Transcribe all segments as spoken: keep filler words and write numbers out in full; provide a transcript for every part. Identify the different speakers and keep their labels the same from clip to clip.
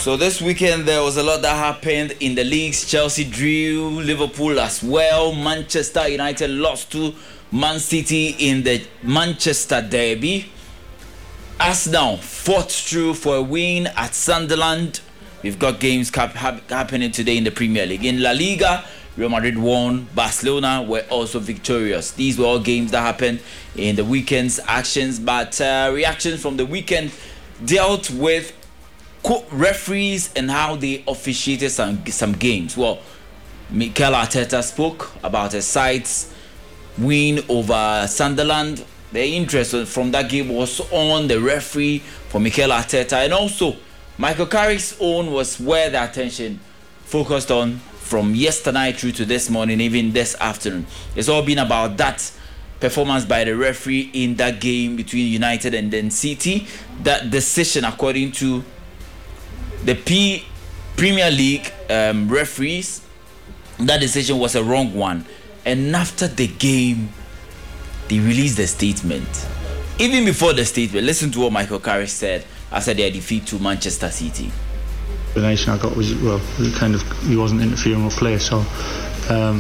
Speaker 1: So this weekend there was a lot that happened in the leagues. Chelsea drew Liverpool as well. Manchester United lost to Man City in the Manchester derby. Arsenal fought through for a win at Sunderland. We've got games cap- happening today in the Premier League. In La Liga, Real Madrid won. Barcelona were also victorious. These were all games that happened in the weekend's actions. But uh, reactions from the weekend dealt with referees and how they officiated some, some games. Well, Mikel Arteta spoke about his side's win over Sunderland. The interest from that game was on the referee for Mikel Arteta, and also Michael Carrick's own was where the attention focused on from yesterday through to this morning, even this afternoon. It's all been about that performance by the referee in that game between United and then City. That decision, according to the P Premier League um, referees, that decision was a wrong one. And after the game, they released a statement. Even before the statement, listen to what Michael Carrick said after their defeat to Manchester City.
Speaker 2: The nation I got was, well, kind of, he wasn't interfering with play, so um,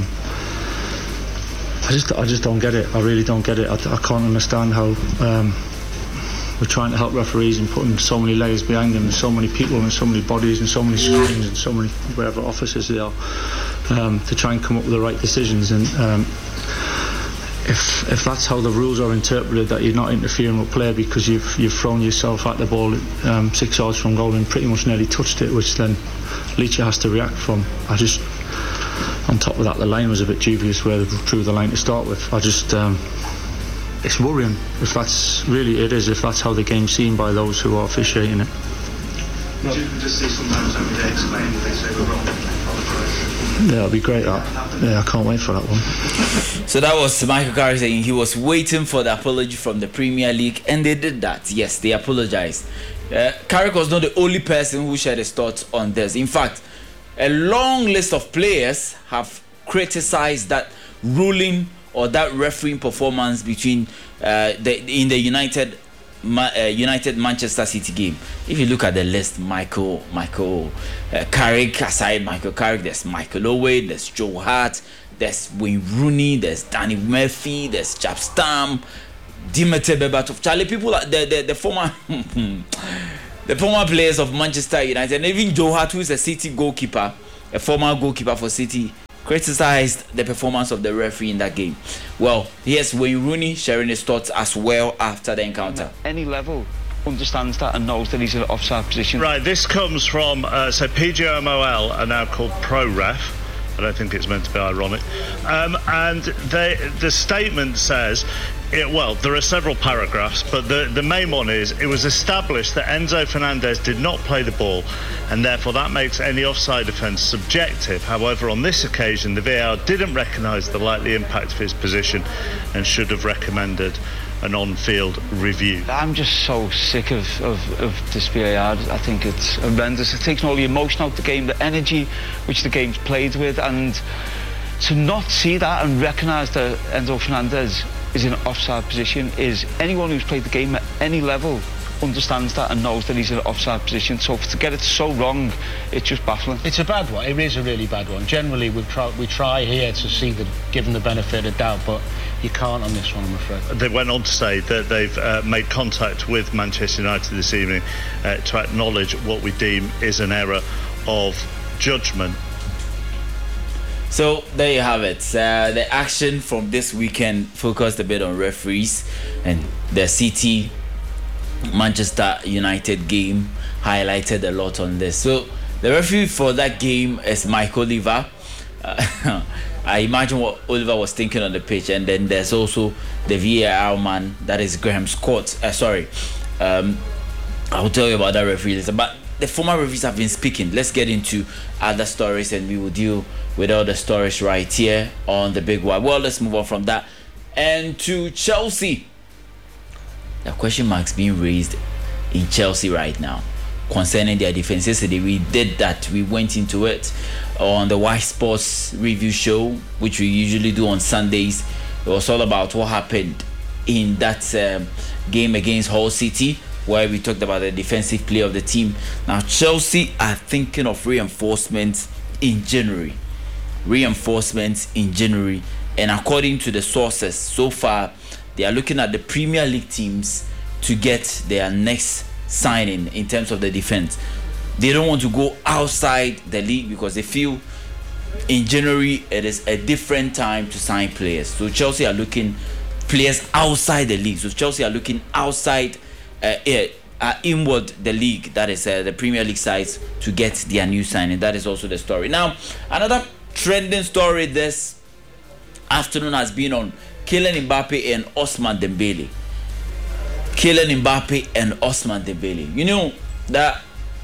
Speaker 2: I just I just don't get it. I really don't get it. I, I can't understand how um, we're trying to help referees and putting so many layers behind them, and so many people and so many bodies and so many screens and so many whatever officers they are um, to try and come up with the right decisions. And um, if if that's how the rules are interpreted, that you're not interfering with play because you've you've thrown yourself at the ball um, six yards from goal and pretty much nearly touched it, which then Leach has to react from. I just, on top of that, the line was a bit dubious where they drew the line to start with. I just, um, it's worrying if that's really it is, if that's how the game's seen by those who are officiating it.
Speaker 3: Well, you can just see sometimes every day explain if they say we're wrong.
Speaker 2: Yeah, it'll be great. That. Yeah, I can't wait for that one.
Speaker 1: So that was Michael Carrick saying he was waiting for the apology from the Premier League, and they did that. Yes, they apologized. Uh, Carrick was not the only person who shared his thoughts on this. In fact, a long list of players have criticized that ruling or that refereeing performance between uh, the in the United Ma- uh, United Manchester City game. If you look at the list, Michael Michael uh, Carrick aside, Michael Carrick, there's Michael Owen, there's Joe Hart, there's Wayne Rooney, there's Danny Murphy, there's Chap Stam, Dimitri Berbatov, Charlie. People like the the, the former the former players of Manchester United, and even Joe Hart, who is a City goalkeeper, a former goalkeeper for City, criticized the performance of the referee in that game. Well, here's Wayne Rooney sharing his thoughts as well after the encounter.
Speaker 4: At any level understands that and knows that he's in an offside position.
Speaker 5: Right, this comes from uh, so P G M O L are now called ProRef. I don't think it's meant to be ironic. Um, and they, the statement says, it, well, there are several paragraphs, but the, the main one is, it was established that Enzo Fernandez did not play the ball, and therefore that makes any offside offence subjective. However, on this occasion, the V A R didn't recognise the likely impact of his position and should have recommended an on-field review.
Speaker 4: I'm just so sick of, of, of this V A R. I think it's horrendous. It takes all the emotion out of the game, the energy which the game's played with, and to not see that and recognise that Enzo Fernandez is in an offside position is anyone who's played the game at any level understands that and knows that he's in an offside position. So to get it so wrong, it's just baffling.
Speaker 6: It's a bad one. It is a really bad one. Generally, we try we try here to see the given the benefit of doubt, but you can't on this one, I'm afraid.
Speaker 5: They went on to say that they've uh, made contact with Manchester United this evening uh, to acknowledge what we deem is an error of judgment.
Speaker 1: So there you have it. Uh, the action from this weekend focused a bit on referees, and the City Manchester United game highlighted a lot on this. So the referee for that game is Mike Oliver. Uh, I imagine what Oliver was thinking on the pitch, and then there's also the V A R man, that is Graham Scott. Uh, sorry, um, I'll tell you about that referee later. But the former referees have been speaking. Let's get into other stories, and we will deal with all the stories right here on the Big One. Well, let's move on from that and to Chelsea. There are question marks being raised in Chelsea right now concerning their defense. Yesterday we did that. We went into it on the Y Sports review show, which we usually do on Sundays. It was all about what happened in that um, game against Hull City. where we talked about the defensive play of the team. Now Chelsea are thinking of reinforcements in January. Reinforcements in January. And according to the sources, so far, they are looking at the Premier League teams to get their next signing in terms of the defense. They don't want to go outside the league because they feel in January it is a different time to sign players. So Chelsea are looking players outside the league. So Chelsea are looking outside, uh, uh, inward the league, that is uh, the Premier League sides, to get their new signing. That is also the story. Now, another trending story this afternoon has been on Kylian Mbappe and Ousmane Dembele. Kylian Mbappe and Ousmane Dembele. You know that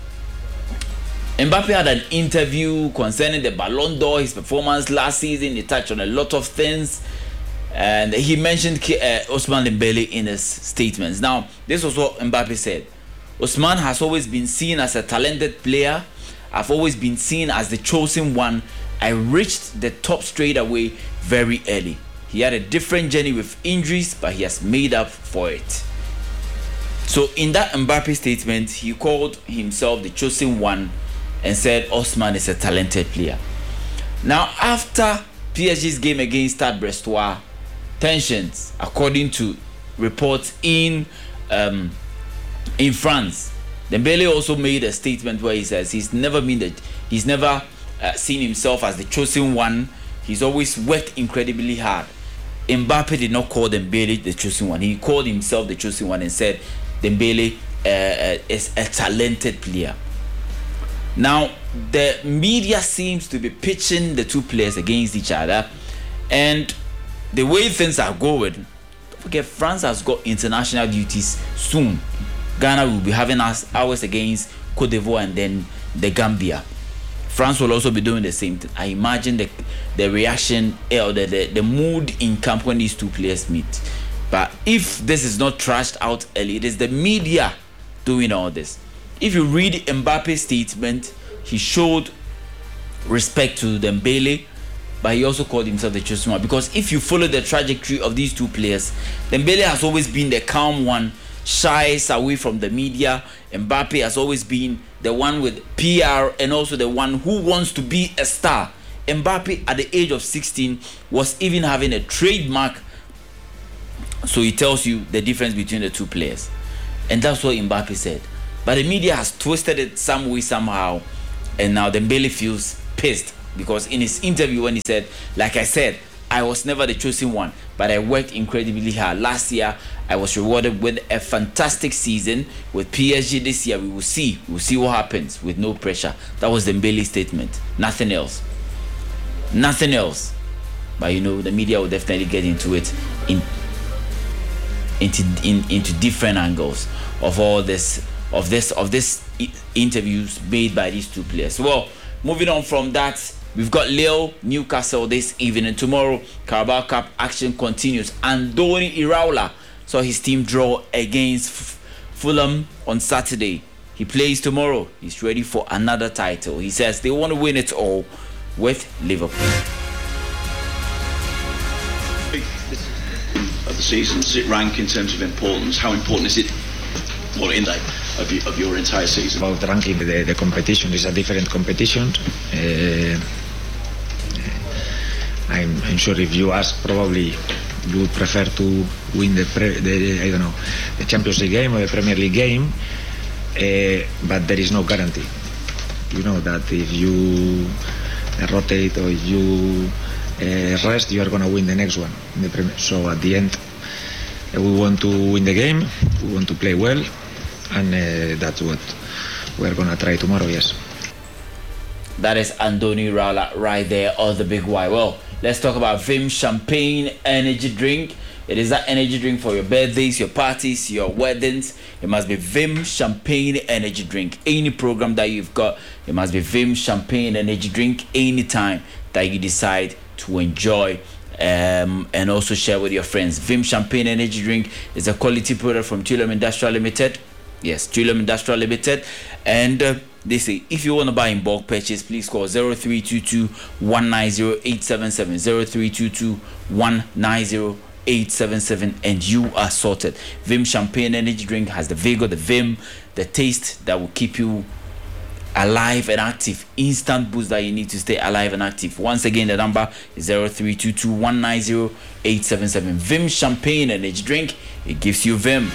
Speaker 1: Mbappe had an interview concerning the Ballon d'Or, his performance last season. He touched on a lot of things, and he mentioned uh, Ousmane Dembele in his statements. Now, this was what Mbappe said. Ousmane has always been seen as a talented player. I've always been seen as the chosen one. I reached the top straight away very early. He had a different journey with injuries, but he has made up for it. So in that Mbappe statement, he called himself the chosen one and said Ousmane is a talented player. Now, after P S G's game against Stade Brestois, tensions, according to reports in um, in France, Dembele also made a statement where he says he's never been that he's never uh, seen himself as the chosen one. He's always worked incredibly hard. Mbappe did not call Dembele the chosen one. He called himself the chosen one and said Dembele uh, is a talented player. Now, the media seems to be pitching the two players against each other, and the way things are going, don't forget, France has got international duties soon. Ghana will be having us ours against Cote d'Ivoire and then the Gambia. France will also be doing the same thing. I imagine the the reaction or the, the, the mood in camp when these two players meet. But if this is not trashed out early, it is the media doing all this. If you read Mbappe's statement, he showed respect to Dembele, but he also called himself the chosen one. Because if you follow the trajectory of these two players, Dembele has always been the calm one, shies away from the media. Mbappe has always been the one with P R and also the one who wants to be a star. Mbappe at the age of sixteen was even having a trademark, so he tells you the difference between the two players. And that's what Mbappe said. But the media has twisted it some way, somehow, and now Dembele feels pissed because in his interview when he said, like I said, I was never the chosen one, but I worked incredibly hard. Last year, I was rewarded with a fantastic season with P S G. This year, we will see. We'll see what happens with no pressure. That was Dembele's statement. Nothing else. Nothing else. But you know, the media will definitely get into it in into in, into different angles of all this. Of this of this interviews made by these two players. Well, moving on from that, we've got Lille, Newcastle this evening. Tomorrow, Carabao Cup action continues. Andoni Iraola saw his team draw against F- Fulham on Saturday. He plays tomorrow. He's ready for another title. He says they want to win it all with Liverpool.
Speaker 7: Of the season, does it rank in terms of importance? How important is it? Well, in that of, you, of your entire season.
Speaker 8: About ranking the, the competition is a different competition. Uh, I'm, I'm sure if you ask, probably you would prefer to win the, pre, the I don't know the Champions League game or the Premier League game, uh, but there is no guarantee. You know that if you rotate or if you uh, rest, you are going to win the next one in the Premier. So at the end, uh, we want to win the game. We want to play well. And uh, that's what we're going to try tomorrow, yes.
Speaker 1: That is Andoni Iraola right there, or the big Y. Well, let's talk about Vim Champagne Energy Drink. It is that energy drink for your birthdays, your parties, your weddings. It must be Vim Champagne Energy Drink. Any program that you've got, it must be Vim Champagne Energy Drink anytime that you decide to enjoy um, and also share with your friends. Vim Champagne Energy Drink is a quality product from Tulum Industrial Limited. Yes, Tulum Industrial Limited. And uh, they say if you want to buy in bulk purchase, please call zero three two two, one nine zero, eight seven seven, zero three two two, one nine zero, eight seven seven and you are sorted. Vim Champagne Energy Drink has the vigor, the vim, the taste that will keep you alive and active. Instant boost that you need to stay alive and active. Once again, the number is zero three two two one nine zero eight seven seven. Vim Champagne Energy Drink, it gives you vim.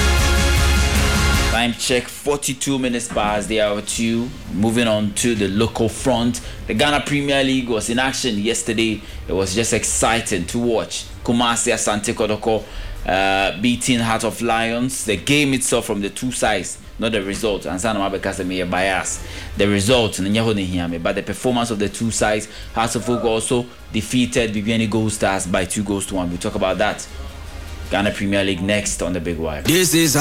Speaker 1: Time check, forty-two minutes past the hour two. Moving on to the local front. The Ghana Premier League was in action yesterday. It was just exciting to watch. Kumasi Asante Kotoko uh, beating Heart of Lions. The game itself from the two sides, not the result. And Sana Mabekasa may bias. The result, but the performance of the two sides. Heart of Oak also defeated Bibiani Gold Stars by two goals to one. We'll talk about that. Ghana Premier League next on the Big Wire.
Speaker 9: This is